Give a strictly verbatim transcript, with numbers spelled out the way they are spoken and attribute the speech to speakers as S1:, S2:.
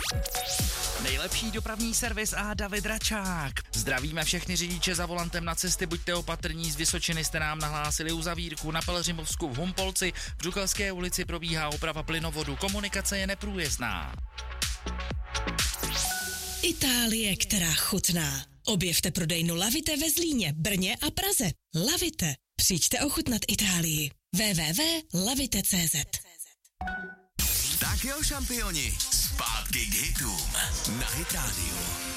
S1: Nejlepší dopravní servis a David Račák. Zdravíme všechny řidiče za volantem na cesty, buďte opatrní, z Vysočiny jste nám nahlásili uzavírku, na Pelhřimovsku v Humpolci, v Žukalské ulici probíhá oprava plynovodu, komunikace je neprůjezdná.
S2: Itálie, která chutná. Objevte prodejnu Lavite ve Zlíně, Brně a Praze. Lavite. Přijďte ochutnat Itálii. w w w tečka lavite tečka c z.
S3: Tak jo, šampioni, zpátky k hitům na Hit Radio.